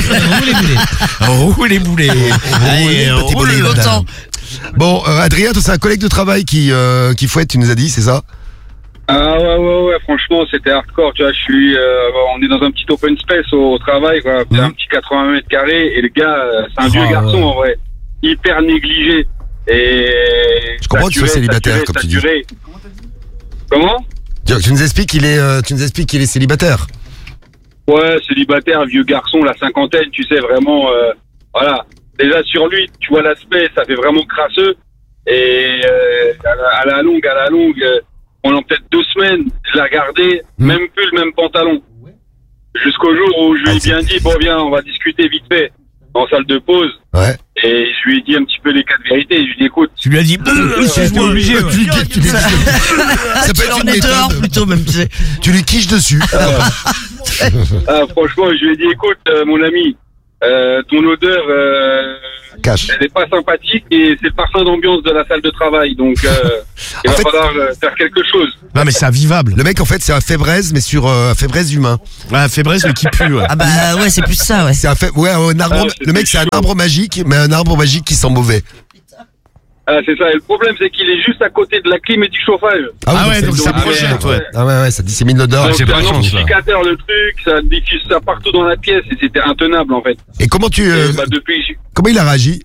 Roule les boulets. Allez, Roule, petit roule. bolide. Autant. Bon, euh, Adrien, toi, c'est un collègue de travail qui, euh, qui fouette, tu nous as dit, c'est ça? Ah ouais, ouais, ouais, franchement, c'était hardcore, tu vois, je suis, euh, on est dans un petit open space au, au travail, quoi, c'est Mhm. un petit quatre-vingts mètres carrés, et le gars, euh, c'est un vieux Ah, garçon, ouais. en vrai, hyper négligé, et... Je comprends qu'il soit célibataire, comme tu dis. dis. Comment? Tu tu nous expliques qu'il est, euh, tu nous expliques qu'il est célibataire. Ouais, célibataire, vieux garçon, la cinquantaine, tu sais, vraiment, euh, voilà. Déjà, sur lui, tu vois l'aspect, ça fait vraiment crasseux, et euh, à, la, à la longue, à la longue... euh, pendant peut-être deux semaines, je l'ai regardé, Hmm. même plus le même pantalon. Jusqu'au jour où je lui ai Ah, c'est- bien dit, bon viens, on va discuter vite fait, en salle de pause. Ouais. Et je lui ai dit un petit peu les cas de vérité. Je lui ai dit, écoute, Tu lui as dit. J'étais obligé, ouais. Tu lui- tu lui- Ça peut Tu être en une es dehors méthode. plutôt, même, tu sais. Tu lui quiches dessus. ah, franchement, je lui ai dit, écoute, euh, mon ami, euh, ton odeur, euh, Cache. elle n'est pas sympathique et c'est le parfum d'ambiance de la salle de travail. Donc, euh, il En va fait- falloir euh, faire quelque chose. Non mais c'est invivable. Le mec, en fait, c'est un fébraise, mais sur euh, un fébraise humain. Ouais, un fébraise mais qui pue. Ouais. Ah, bah, ouais, c'est plus ça, ouais. C'est un fait, ouais, un arbre. Ah, c'est le mec, c'est un chaud. arbre magique, mais un arbre magique qui sent mauvais. Ah, c'est ça. Et le problème, c'est qu'il est juste à côté de la clim et du chauffage. Ah ouais, ça- donc ça donc, projette, euh, ouais. Ah ouais, ouais, ça dissémine l'odeur. Donc, c'est c'est pas un de chance, là. amplificateur, le truc, ça diffuse ça partout dans la pièce et c'était intenable, en fait. Et comment tu, Et, euh, bah, depuis, comment il a réagi?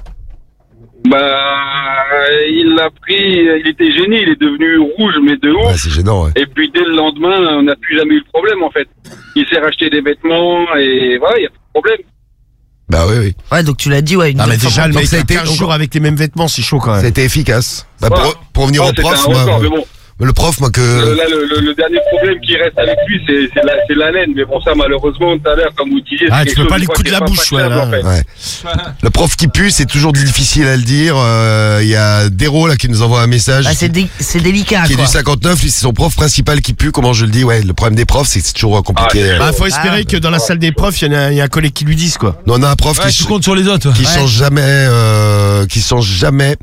bah, il l'a pris, il était gêné, il est devenu rouge, mais de Ouais, ouf. c'est gênant, ouais. Et puis, dès le lendemain, on n'a plus jamais eu le problème, en fait. Il s'est racheté des vêtements et voilà, il n'y a pas de problème. Bah oui, oui. Ouais, donc tu l'as dit, ouais, une Non mais fois déjà par- le Donc, mec ça a a été- quinze jours avec les mêmes vêtements, c'est chaud quand Ça a même. été efficace. Bah, Ouais. pour, pour revenir Ah, aux c'était profs, un moi, record, euh, mais bon. Le prof, moi, que... Euh, là, le, le, le dernier problème qui reste avec lui, c'est c'est la, c'est l'haleine. Mais bon, ça, malheureusement, tout à l'heure, comme vous disiez... Ah, c'est tu quelque peux chose, pas je les crois, coups de qui la est pas bouche, ouais, faciable, là. en fait. Ouais. Le prof qui pue, c'est toujours difficile à le dire. Euh, Il y a Déro, là, qui nous envoie un message. Bah, c'est dé- c'est délicat, qui est quoi. du cinquante-neuf, lui, c'est son prof principal qui pue. Comment je le dis? Ouais, le problème des profs, c'est que c'est toujours compliqué. Ah, Bah, faut espérer Ah. que dans la salle des profs, il y, en a- il y a un collègue qui lui dise, quoi. Nous, on a un prof Ouais, qui, tu comptes sur les autres. qui Ouais. change jamais, euh, qui change jamais.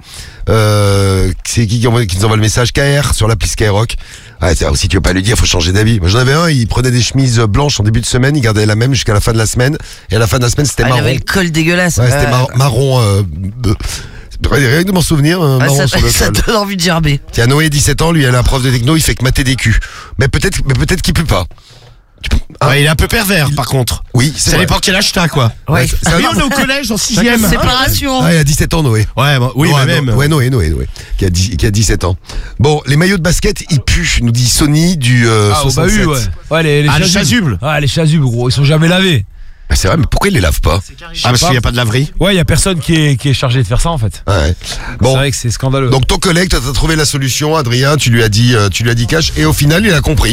Euh, c'est qui qui, envoie, qui nous envoie le message? K R sur l'appli Skyrock. Ouais, c'est- si tu veux pas lui dire, faut changer d'avis. Moi, j'en avais un, il prenait des chemises blanches en début de semaine, il gardait la même jusqu'à la fin de la semaine. Et à la fin de la semaine, c'était Ah, il marron. avait le col dégueulasse. Ouais, c'était Ouais. mar- marron. Euh, euh, rien que de m'en souvenir, euh, Ah, marron ça, sur le ça col. donne envie de gerber. Tiens, Noé, dix-sept ans, lui, elle a un prof de techno, il fait que mater des culs. Mais peut-être, mais peut-être qu'il pue pas. Tu peux- Ah, Ouais, il est un peu pervers, par contre. oui, c'est Ça vrai. dépend quel âge t'as, quoi. Ouais. c'est Ah oui, un- on est au collège, en sixième. C'est pas rassurant. Ah, il a dix-sept ans, Noé. Ouais, bah, oui, Ouais, bah, no- même. Ouais, Noé, Noé, Noé. Qui a, dix- qui a dix-sept ans. Bon, les maillots de basket, ils puent, nous dit Sony du euh, Ah, au soixante-sept. bahut, ouais. Ouais, les, les Ah, les chasubles. chasubles. Ouais, les chasubles, gros, ils sont jamais lavés. Ah, c'est vrai, mais pourquoi ils les lavent pas? Ah, parce qu'il n'y a pas de laverie. Ouais, y a personne qui est, qui est chargé de faire ça, en fait. Ouais. C'est Bon, vrai que c'est scandaleux. donc ton collègue, toi, t'as trouvé la solution, Adrien, tu lui as dit, euh, tu lui as dit cash, et au final, il a compris.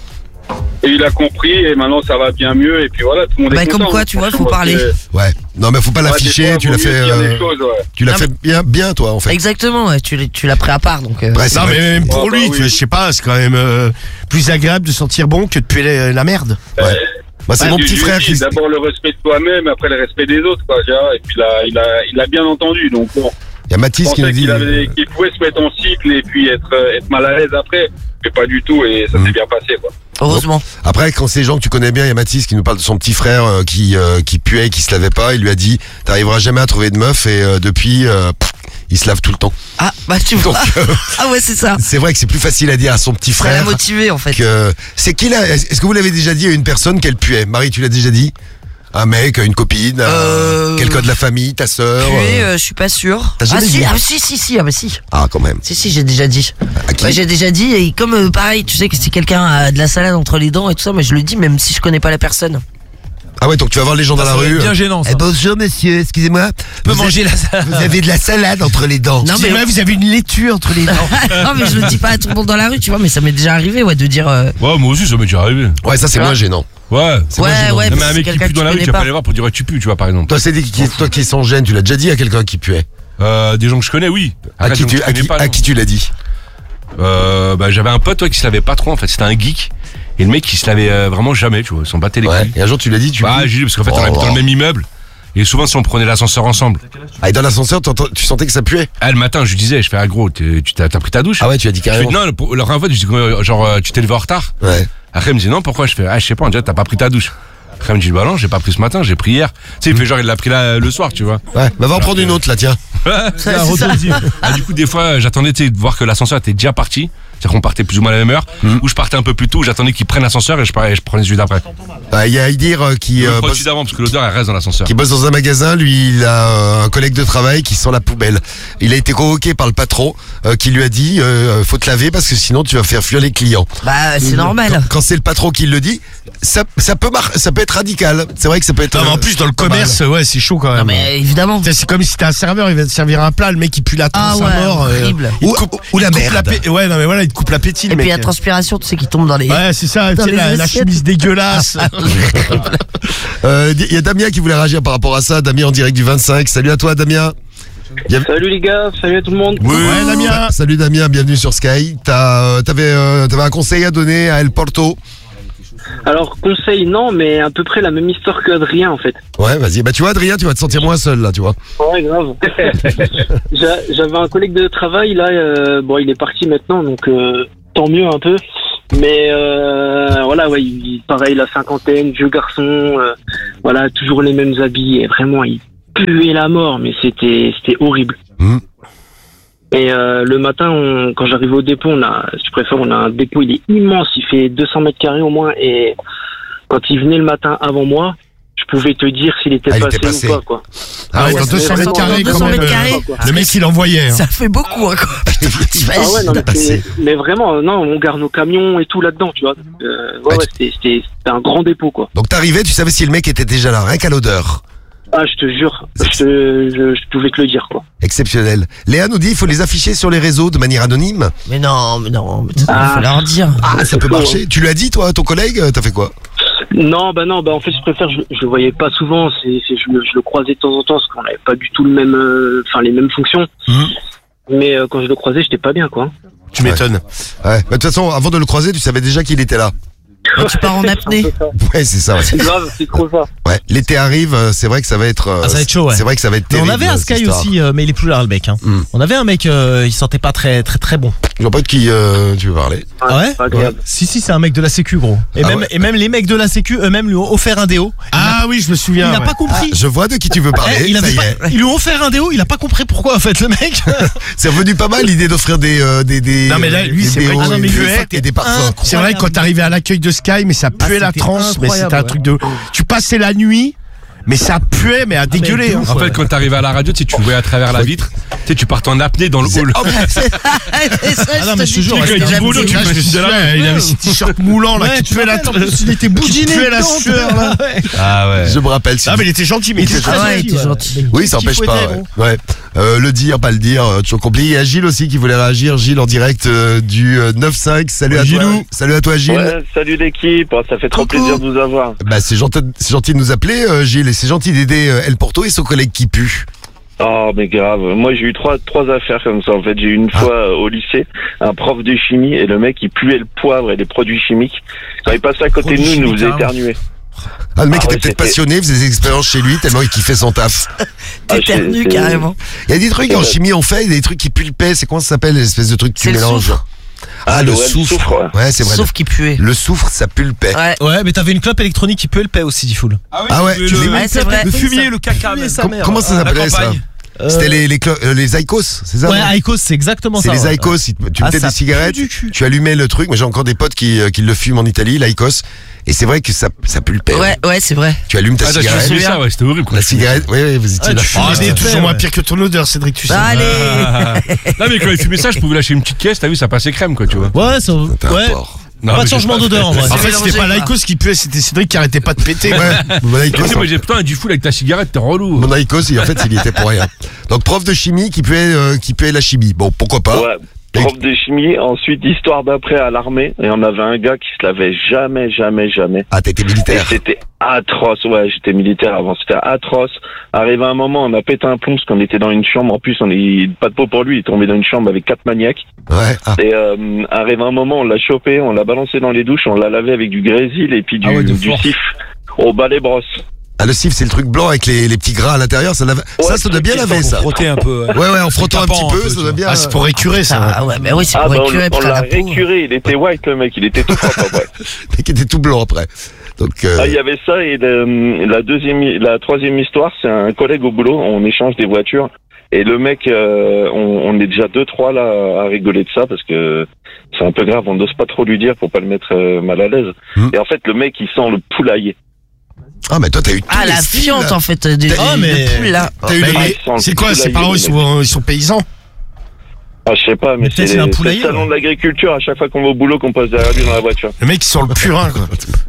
Et il a compris, et maintenant, ça va bien mieux. Et puis voilà, tout le monde Bah, est content. comme quoi, tu vois, faut Franchement, parler. c'est- Ouais. Non, mais faut pas ouais, l'afficher, des fois, tu vaut l'as mieux fait, dire euh, les choses, ouais. tu l'as Non, fait bien, bien, toi, en fait. Exactement, ouais, tu l'as- tu l'as pris à part, donc. euh, Ouais, c'est Non, vrai. mais même pour Ouais, bah lui, oui. tu vois, je sais pas, c'est quand même euh, plus agréable de sentir bon que de puer la, la merde. Ouais. Moi, c'est Ah, mon du- petit du- frère qui. D'abord le respect de toi-même, après le respect des autres, quoi. tu vois, Et puis là, il a, il a bien entendu. Donc bon, Il y a je Mathis qui nous pensais dit. qu'il avait, qu'il pouvait se mettre en cycle et puis être, euh, être mal à l'aise après, mais pas du tout. Et ça Mm. s'est bien passé, quoi. Heureusement. Après, quand c'est des gens que tu connais bien, il y a Mathis qui nous parle de son petit frère euh, qui euh, qui puait, qui se lavait pas. Il lui a dit, t'arriveras jamais à trouver de meuf, et euh, depuis, euh, pff, il se lave tout le temps. Ah, bah tu vois. Ah ouais, c'est ça. C'est vrai que c'est plus facile à dire à son petit Ça l'a frère motivé, en fait. que c'est qui là. Est-ce que vous l'avez déjà dit à une personne qu'elle puait? Marie, tu l'as déjà dit? Un mec, une copine, un- Euh, quelqu'un de la famille, ta sœur. Puer, euh, euh, je suis pas sûr. T'as Ah jamais si, dit ah si, si, si, ah bah si. Ah, quand même. Si, si, j'ai déjà dit. À qui? Ouais, j'ai déjà dit, et comme euh, pareil, tu sais que si quelqu'un a de la salade entre les dents et tout ça, moi je le dis même si je connais pas la personne. Ah ouais, donc tu vas voir les gens dans la Ça doit être rue. bien gênant, ça. Eh, bonjour monsieur, excusez-moi. Tu peux Vous manger avez- la salade. Vous avez de la salade entre les dents. Non, mais- Excusez-moi, vous avez une laitue entre les dents. non mais je le dis pas à tout le monde dans la rue, tu vois, mais ça m'est déjà arrivé, ouais, de dire. euh, Ouais, moi aussi, ça m'est déjà arrivé. Ouais, ça c'est Tu vois moins gênant. Ouais. C'est moins Ouais, gênant. ouais, Non, mais parce un que mec c'est qui quelqu'un pue que dans la tu rue, tu connais vas pas pas. aller voir pour dire ouais, tu pues, tu vois, par exemple. Toi, c'est des- qui, toi qui s'en gêne, tu l'as déjà dit à quelqu'un qui puait. Euh, des gens que je connais, oui. À Après, qui des gens tu, que je à connais qui, pas, à non. qui tu l'as dit? Euh, bah, j'avais un pote, toi, qui se lavait pas trop, en fait. C'était un geek. Et le mec, il se lavait euh, vraiment jamais, tu vois. Ils s'en battait les Ouais. couilles. Et un jour tu l'as dit, tu Bah, pues. j'ai dit, parce qu'en fait, Oh, on habite dans wow. le même immeuble. Et souvent, si on prenait l'ascenseur ensemble. Ah, et dans l'ascenseur, t'entends- tu sentais que ça puait? Ah, le matin, je lui disais, je fais, ah, gros, t'es- tu t'as t'as pris ta douche? Ah ouais, tu as dit Je fais, carrément. non, le- pour- la première fois, je dis, euh, genre, euh, tu t'es levé en retard. Ouais. Après, il me dit, non, pourquoi? Je fais, ah, je sais pas, on dirait, t'as pas pris ta douche. Après, il me dit, bah non, j'ai pas pris ce matin, j'ai pris hier. Tu sais, il fait genre, il l'a pris là, le soir, tu vois. Ouais. Bah, va en prendre une autre, là, tiens. Ça, C'est un c'est ça. retour d'y- Ah, du coup, des fois, j'attendais tu sais, de voir que l'ascenseur était déjà parti. C'est-à-dire qu'on partait plus ou moins à la même heure. Ou je partais un peu plus tôt, j'attendais qu'ils prennent l'ascenseur et je, parlais- je prenais celui d'après. Ah, il y a Idir euh, qui, Le euh, produit bosse, d'avant, parce que l'odeur, elle reste dans l'ascenseur. qui bosse dans un magasin. Lui, il a euh, un collègue de travail qui sent la poubelle. Il a été convoqué par le patron euh, qui lui a dit euh, faut te laver parce que sinon tu vas faire fuir les clients. Bah c'est normal. Quand, quand c'est le patron qui le dit, ça, ça peut mar- ça peut être radical. C'est vrai que ça peut être. Non, mais en euh, plus, dans le pas mal. commerce, ouais, c'est chaud quand même. Non mais évidemment. Tu sais, c'est comme si t'es un serveur, il va te servir un plat, le mec il pue la Ah tronche ouais, à mort. euh, horrible. il te Ou- coupe- ou la il te coupe merde. pé- Ouais, non, mais voilà, il te coupe l'appétit, le Et puis mec. la transpiration, tu sais, qui tombe dans les. Ouais, c'est ça, tu Dans sais, les la, la assiettes. chemise dégueulasse. Euh, Il y a Damien qui voulait réagir par rapport à ça. Damien en direct du vingt-cinq. Salut à toi, Damien. Il y a- Salut les gars, salut à tout le monde. Oui. Ouais, Damien. Salut Damien, bienvenue sur Sky. T'as, euh, t'avais, euh, t'avais un conseil à donner à El Porto. Alors conseil non, mais à peu près la même histoire qu'Adrien en fait. Ouais, vas-y. Bah tu vois, Adrien, tu vas te sentir moins seul là, tu vois. Ouais grave. J'a- J'avais un collègue de travail là, euh, bon il est parti maintenant donc euh, tant mieux un peu. Mais euh, voilà ouais, il, pareil la cinquantaine, vieux garçon, euh, voilà toujours les mêmes habits et vraiment il puait la mort mais c'était c'était horrible. Mhm. Et euh, le matin, on, quand j'arrive au dépôt, on a, je préfère, on a un dépôt, il est immense, il fait deux cents mètres carrés au moins. Et quand il venait le matin avant moi, je pouvais te dire s'il était, Ah, il passé, était passé. ou pas, quoi. Ah ouais, ouais, dans c'est deux cents mètres vraiment carrés deux quand cents même. mètres euh, carrés. Euh, Le mec il envoyait. Hein. Ça fait beaucoup, hein, quoi. Putain, t'imagines. Ah ouais, non, mais, passé. c'est- mais vraiment, non, on garde nos camions et tout là-dedans, tu vois. Euh, ouais, Ah, ouais, tu- c'était, c'était, c'était un grand dépôt, quoi. Donc t'arrivais, tu savais si le mec était déjà là, rien qu'à l'odeur. Ah, je te jure, je, te- je, je pouvais te le dire, quoi. Exceptionnel. Léa nous dit il faut les afficher sur les réseaux de manière anonyme. Mais non, mais non, mais il Ah. faut leur dire. Ah, ça peut marcher. Tu lui as dit, toi, à ton collègue, euh, t'as fait quoi? Non, bah non, bah en fait, je préfère, je, je le voyais pas souvent, c'est, c'est, je, le, je le croisais de temps en temps, parce qu'on n'avait pas du tout le même, euh, enfin, les mêmes fonctions. Mhm. Mais euh, quand je le croisais, j'étais pas bien, quoi. Tu m'étonnes. Ouais. Bah, de toute façon, avant de le croiser, tu savais déjà qu'il était là. Quand tu pars en apnée. Ouais, c'est ça. Ouais. C'est grave, c'est trop ça. Ouais. L'été arrive, euh, c'est vrai que ça va être. euh, Ah, ça va être chaud, ouais. C'est vrai que ça va être Mais terrible. on avait un cette Sky histoire. aussi, euh, mais il est plus là, le mec. Hein. Mm. On avait un mec, euh, il sentait pas très très très bon. Je vois pas de qui euh, tu veux parler. Ah ouais Pas agréable. Si si, c'est un mec de la Sécu, gros. Et Ah même ouais. et même les mecs de la Sécu eux-mêmes lui ont offert un déo. Ah oui, je me souviens. Il n'a ouais. pas compris. Je vois de qui tu veux parler. Eh, il, ça avait y pas- est. ils lui ont offert un déo, il a pas compris pourquoi en fait le mec. C'est revenu pas mal l'idée d'offrir des, euh, des, des. Non, mais là, lui, des c'est vrai déos qu'il et puait, des- et des parfums. C'est vrai que quand t'arrivais à l'accueil de Sky, mais ça puait Ah, la c'était transe, mais c'était un incroyable, truc de. Tu passais la nuit, mais ça puait, mais à dégueuler. de hein. ouf. En Ouais. fait, quand t'arrivais à la radio, tu sais, tu voyais à travers la vitre, tu sais, tu partais en apnée dans le hall. Oh, bah, c'est c'est ça, Ah non, mais je te dis, jure, tu ouais, fais c'était de la un boulot, musique. Là, je me souviens, il avait ses t-shirts moulants là, Ouais, qui tu puaient la te rappelles, en plus, il était boudiné puait la dedans, sueur là. ouais. Ah ouais. Je me rappelle. si Ah, tu- mais il était gentil, mais il était Ah gentil. ouais, il était gentil. Oui, ça empêche Qu'il pas. fouettait, Ouais. gros. Ouais. Euh, le dire, pas le dire, euh, toujours compliqué. Il y a Gilles aussi qui voulait réagir. Gilles en direct euh, du euh, neuf cinq. Salut à toi. Gilou. Salut à toi, Gilles. Ouais, salut l'équipe, ça fait trop Coucou. plaisir de vous avoir. Bah, c'est gentil, c'est gentil de nous appeler, euh, Gilles, et c'est gentil d'aider euh, El Porto et son collègue qui pue. Oh mais grave, moi j'ai eu trois trois affaires comme ça en fait. J'ai eu une Ah. fois euh, au lycée, un prof de chimie et le mec il puait le poivre et les produits chimiques. Quand il passait à côté de Produits nous, il nous chimiques, faisait carrément. éternuer. Ah, le mec Ah était ouais, peut-être c'était- passionné, faisait des expériences chez lui tellement il kiffait son taf. Ah, T'éternues c'est- carrément. Il y a des trucs C'est en vrai. chimie on fait, il y a des trucs qui pulpaient. C'est comment ça s'appelle, l'espèce de truc que tu C'est le mélanges? soufre. Ah, le ouais, le soufre. soufre, ouais. Ouais, c'est vrai. Sauf qu'il puait. Le soufre, ça pulpait. Ouais. Ouais, mais t'avais une clope électronique qui peut le paix aussi, Diffoul. Ah ouais, tu les- Ouais, c'est vrai. Le fumier, le caca, même. sa Com- mère. comment ça Ah, la s'appelait ça? campagne. Euh, C'était les, les, clo- euh, les Icos, c'est ça? Ouais, non Icos, c'est exactement C'est ça. les ouais. Icos, il te- tu Ah, mettais ça des cigarettes, pue du cul. tu allumais le truc, mais j'ai encore des potes qui, euh, qui le fument en Italie, l'Icos, et c'est vrai que ça, ça pulpait. Ouais, ouais, c'est vrai. Tu allumes ta Ah, t'as cigarette, fumé ça, ouais, c'était horrible. quoi. la cigarette, oui, oui, vas-y, Ah, tu l'as tu fumé. Ah, Ouais, c'était ouais, toujours ouais. moins pire que ton odeur, Cédric, tu sais. Allez. Ah. Non, mais quand il fumait ça, je pouvais lâcher une petite caisse, t'as vu, ça passait crème, quoi, tu vois. Ouais, ça. T'as un Ouais. porc. Non, Pas mais de j'ai changement pas- d'odeur en vrai. En fait, mélangé, c'était pas quoi. l'Icos qui puait, c'était Cédric qui arrêtait pas de péter. Ouais, mon Tu Icos, sais, moi j'ai putain du fou avec ta cigarette, t'es relou. mon Icos, il- en fait, il y était pour rien. Donc, prof de chimie qui puait, euh, qui puait la chimie. Bon, pourquoi pas? Ouais. Prof de chimie, ensuite histoire d'après à l'armée, et on avait un gars qui se lavait jamais, jamais, jamais. Ah, t'étais Et militaire. c'était atroce, ouais, j'étais militaire avant, c'était atroce. Arrivé un moment, on a pété un plomb parce qu'on était dans une chambre, en plus on est pas de peau pour lui, il est tombé dans une chambre avec quatre maniaques. Ouais, ah. Et euh, arrivé un moment, on l'a chopé, on l'a balancé dans les douches, on l'a lavé avec du grésil et puis du, Ah ouais, de du force. sif au balai brosse. Ah, le cif, c'est le truc blanc avec les, les petits gras à l'intérieur, ça, lave... ça, ça doit bien laver, ça. Frotter un peu. Ouais, ouais, en frottant un tapant petit un peu, peu, ça tu doit vois. bien. Ah, c'est pour écurer ça. Ah ouais, mais oui, c'est Ah pour bah, on, écurer, on putain, l'a la peau. récuré, il était white le mec, il était tout propre après. Mais qui était tout blanc après. Donc, euh, Ah, il y avait ça et le- la deuxième, la troisième histoire, c'est un collègue au boulot, on échange des voitures et le mec, euh, on, on est déjà deux trois là à rigoler de ça parce que c'est un peu grave, on n'ose pas trop lui dire pour pas le mettre euh, mal à l'aise. Hmm. Et en fait, le mec, il sent le poulailler. Ah, mais toi, t'as eu tous Ah, les la styles, fiente là. en fait de, T'as- de mais- poule là. T'as eu Mais les- il sent le c'est quoi, ses poulailler, parents, le ils mec. sont, ils sont paysans? Ah, je sais pas, mais Mais peut-être c'est il a un c'est poulailler, le salon ouais. de l'agriculture à chaque fois qu'on va au boulot qu'on passe derrière lui dans la voiture. Le mec, il sent le purin, quoi.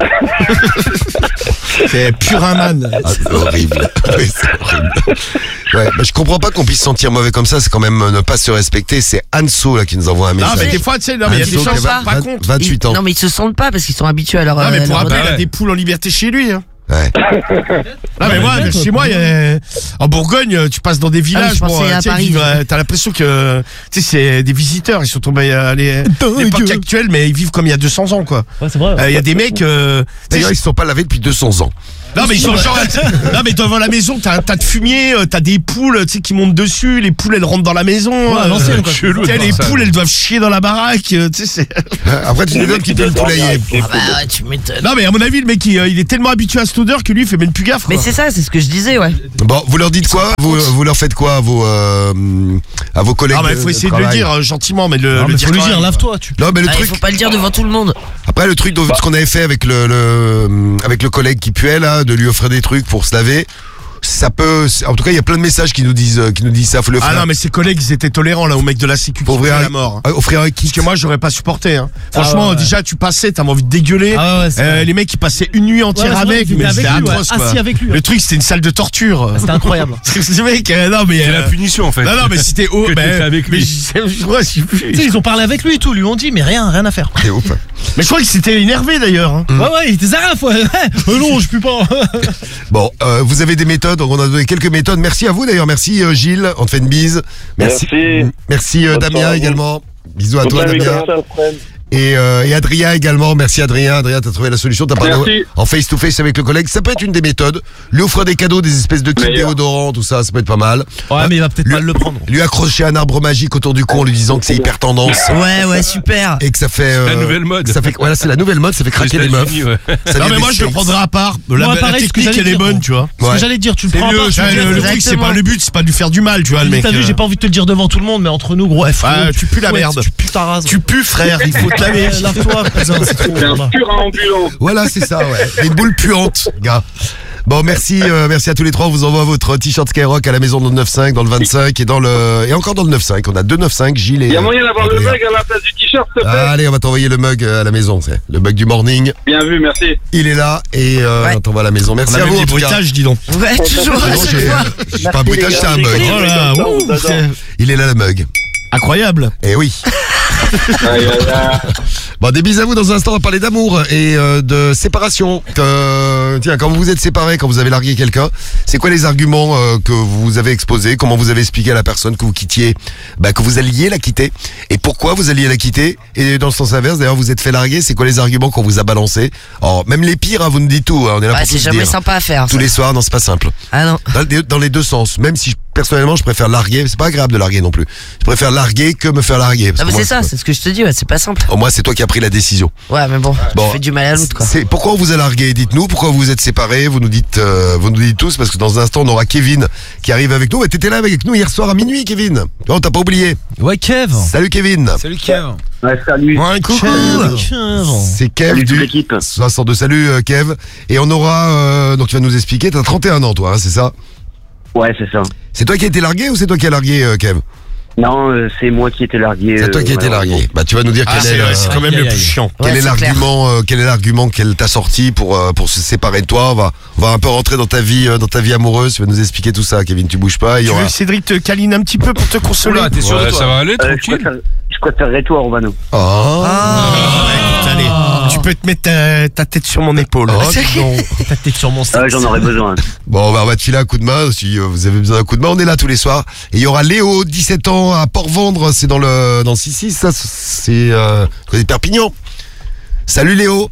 C'est purin man. Ah, c'est horrible. Oui, c'est horrible. Ouais, bah, je comprends pas qu'on puisse se sentir mauvais comme ça, c'est quand même euh, ne pas se respecter. C'est Anso là qui nous envoie un Non, message. mais des fois, tu sais, non, mais il y a Anso, des gens qui qui a sont pas vingt- contre. vingt-huit ans. Non, mais ils se sentent pas parce qu'ils sont habitués à leur. Non, mais euh, pour leur rappel, odeur. il a des poules en liberté chez lui. Hein. Ouais. Non, mais moi, peut-être, chez moi, il y a- en Bourgogne, tu passes dans des villages, je bon, pensais à tu sais, Paris. vivre, euh, t'as l'impression que, tu sais, c'est des visiteurs, ils sont tombés à l'é- l'époque actuelle, mais ils vivent comme il y a deux cents ans, quoi. Ouais, c'est vrai. Euh, Il y a des mecs, euh, tu sais, D'ailleurs, ils se sont pas lavés depuis deux cents ans. non, mais ils sont genre, non, mais devant la maison, t'as un tas de fumier, euh, t'as des poules, tu sais, qui montent dessus, les poules, elles rentrent dans la maison. Ouais, à euh, l'ancienne, quoi. Chelou tu sais, de les voir ça. poules, elles doivent chier dans la baraque, euh, tu sais, c'est... Après, tu développes qui peut le poulailler. Ah bah ouais, tu m'étonnes. Non, mais à mon avis, le mec, il, euh, il est tellement habitué à cette odeur que lui, il fait même plus gaffe, quoi. Mais c'est ça, c'est ce que je disais, ouais. Bon, vous leur dites quoi? Vous, vous leur faites quoi à vos, euh, à vos collègues? Ah, bah, il faut de essayer de le travail dire euh, gentiment, mais le, Non, le mais dire faut lui quand dire, même. lave-toi. Tu... Non, mais le Ah, il truc, faut pas le dire devant tout le monde. après le truc, de ce qu'on avait fait avec le, le, avec le collègue qui puait là, de lui offrir des trucs pour se laver. ça peut, en tout cas, il y a plein de messages qui nous disent, euh, qui nous disent ça. Faut le Ah faire. non, mais ses collègues, ils étaient tolérants là au mec de la sécu qui Pour ouvrir fait un- la mort. euh, offrir un kit. Parce que moi, j'aurais pas supporté. Hein. Franchement, Ah ouais, ouais. déjà, tu passais, t'avais envie de dégueuler. Ah ouais, ouais, c'est Euh, vrai. les mecs, ils passaient une nuit entière Ouais, c'est vrai, avec, ils mais étaient c'était avec lui, ouais. atroce. quoi. Assis avec lui, Le ouais. truc, c'était une salle de torture. C'était incroyable. Ce mec, euh, non mais C'est euh, la punition en fait. non non mais si t'es haut, Que ben, t'es fait avec mais lui. je, je crois, je sais plus. Tu sais, ils ont parlé avec lui et tout, lui ont dit, mais rien, rien à faire. C'est ouf. Mais je crois qu'il s'était énervé d'ailleurs. Hein. Ouais, ouais, il était zaraf, ouais. Euh, non, je peux pas. Bon, euh, vous avez des méthodes, donc on a donné quelques méthodes. Merci à vous d'ailleurs, merci euh, Gilles, on te fait une bise. Merci. Merci euh, Bonne Damien soirée à vous. également. Bisous à Bonne toi soirée, Damien. comment ça, Alfred? Et, euh, et Adrien également, merci Adrien. Adrien, t'as trouvé la solution, t'as parlé Merci. en face to face avec le collègue. Ça peut être une des méthodes. Lui offrir des cadeaux, des espèces de kits Meilleur. déodorants, tout ça, ça peut être pas mal. Ouais, mais il va peut-être Lui- mal le prendre. Lui accrocher un arbre magique autour du cou en lui disant que c'est hyper tendance. Ouais, ouais, super. Et que ça fait. euh, La nouvelle mode. Ça fait, voilà, c'est la nouvelle mode, ça fait craquer les meufs. États-Unis, ouais. Ça Non vient mais des moi je le States. prendrai à part. La, Moi, la pareil, ce que technique j'allais elle est dire, bonne, moi. tu vois. Ce Ouais. que j'allais te dire, tu le C'est prends à mieux, part, tu tu vois, le le, jettes. le truc c'est pas le but, c'est pas de lui faire du mal, tu vois le mec. T'as vu, euh, j'ai pas envie de te le dire devant tout le monde, mais entre nous, gros, eh, frérot, Ouais, tu pues la ouais, merde. Tu pues ta race. Tu pues frère, il faut te laver. Eh, Lave-toi, cousin, c'est trop. C'est un voilà. pur ambulant. Voilà, c'est ça, ouais. Des boules puantes, gars. Bon, merci, euh, merci à tous les trois. On vous envoie votre t-shirt Skyrock à la maison dans le neuf cinq, dans le vingt-cinq et dans le et encore dans le neuf cinq. On a deux neuf cinq, Gilles et. Il y a moyen d'avoir le Adrien. mug à la place du t-shirt, s'il te plaît. Allez, on va t'envoyer le mug euh, à la maison, c'est le mug du morning. Bien vu, merci. Il est là et euh, Ouais. on t'envoie à la maison. Merci On a à même vous. des en tout cas. bruitages, dis donc. Ouais, toujours C'est à bon, chaque j'ai- fois. j'ai pas un bruitage, c'est un mug. Oh là, Comme ça, on ouh, adore. c'est Il est là le mug. incroyable. Eh oui. Aïe, aïe, aïe. Bon, des bisous à vous. Dans un instant, on va parler d'amour et euh, de séparation. Que, tiens, quand vous vous êtes séparés, quand vous avez largué quelqu'un, c'est quoi les arguments euh, que vous avez exposés? Comment vous avez expliqué à la personne que vous quittiez, bah, que vous alliez la quitter? Et pourquoi vous alliez la quitter? Et dans le sens inverse, d'ailleurs, vous êtes fait larguer. C'est quoi les arguments qu'on vous a balancés? Alors, même les pires, hein, vous nous dites tout. Hein, on est là Ouais, pour c'est tout jamais dire. sympa à faire. Tous ça. les soirs, non, c'est pas simple. Ah non. Dans, les- dans les deux sens. Même si je- personnellement, je préfère larguer. C'est pas agréable de larguer non plus. Je préfère larguer que me faire larguer. parce Ah, que mais moi, c'est ça, c'est ce que je te dis, ouais, c'est pas simple. Au moins, c'est toi qui as pris la décision. Ouais, mais bon, Bon, tu fais du mal à l'autre, quoi. C'est pourquoi on vous a largué. Dites-nous pourquoi vous vous êtes séparés. Vous nous dites, euh, vous nous dites tous parce que dans un instant on aura Kevin qui arrive avec nous. Ouais, t'étais là avec nous hier soir à minuit, Kevin. Oh, t'as pas oublié. Ouais, Kev. Salut Kevin. Salut, Kev. Ouais, salut. Ouais, Coucou. Kev. C'est Kev Salut toute du l'équipe. soixante-deux. Salut euh, Kev. Et on aura euh, donc tu vas nous expliquer. T'as trente et un ans toi, hein, c'est ça? Ouais, c'est ça. C'est toi qui as été largué ou c'est toi qui as largué, euh, Kev? Non, euh, c'est moi qui étais largué. C'est toi euh, qui as été malheureusement. largué. Bah tu vas nous dire Ah, quel est c'est le- ouais, c'est quand même Aïe, le aïe, plus aïe. chiant. Quel Ouais, est c'est clair. l'argument euh, quel est l'argument qu'elle t'a sorti pour euh, pour se séparer de toi? On va on va un peu rentrer dans ta vie euh, dans ta vie amoureuse. Tu vas nous expliquer tout ça, Kevin. Tu bouges pas. Il y Tu aura. veux que Cédric te câline un petit peu pour te consoler? Oula, t'es sûr de Ouais, toi? ça va aller, Euh, je, tranquille. préfère, je préférerais toi, Romano. Oh. Écoute, allez, tu peux te mettre ta, ta tête sur mon épaule. Oh, C'est- dis donc. Ta tête sur mon Ah, sac. j'en aurais besoin. Bon, bah, on va te filer un coup de main. Si euh, vous avez besoin d'un coup de main, on est là tous les soirs. Et il y aura Léo, dix-sept ans, à Port-Vendre. C'est dans le dans le six six. Ça, c'est euh, côté de Perpignan. Salut Léo.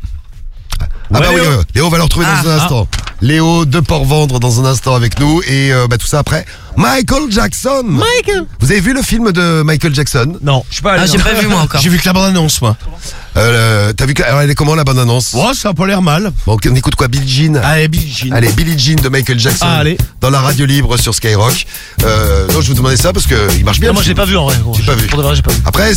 Ah Ouais, bah oui, Léo. euh, Léo, on va le retrouver Ah, dans un instant. Léo de Port-Vendre dans un instant avec nous. Et euh, bah, tout ça après. Michael Jackson. Michael. Vous avez vu le film de Michael Jackson? Non, je suis pas allé. Ah, j'ai pas vu moi encore. J'ai vu que la bande-annonce, moi. euh, T'as vu que, alors, elle est comment la bande-annonce? Ouais, ça a pas l'air mal. Bon, on écoute quoi? Billie Jean. Allez, Billie Jean. Allez, Billie Jean de Michael Jackson. Ah, allez. Dans la radio libre sur Skyrock. Euh, non, je vous demandais ça parce que il marche bien. Non, moi le j'ai film. pas vu en vrai. gros. J'ai pas vu. Pour de vrai, j'ai pas vu. Après,